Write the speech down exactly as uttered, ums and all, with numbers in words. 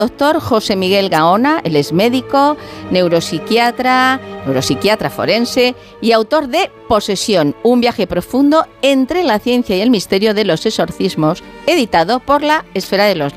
Doctor José Miguel Gaona, él es médico, neuropsiquiatra, neuropsiquiatra forense y autor de Posesión, un viaje profundo entre la ciencia y el misterio de los exorcismos, editado por la Esfera de los